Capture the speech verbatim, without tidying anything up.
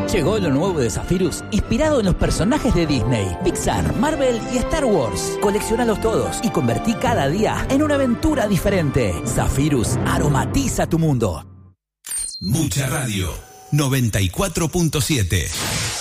Llegó lo nuevo de Zephyrus, inspirado en los personajes de Disney, Pixar, Marvel y Star Wars. Coleccionalos todos y convertí cada día en una aventura diferente. Zephyrus aromatiza tu mundo. Mucha Radio noventa y cuatro punto siete.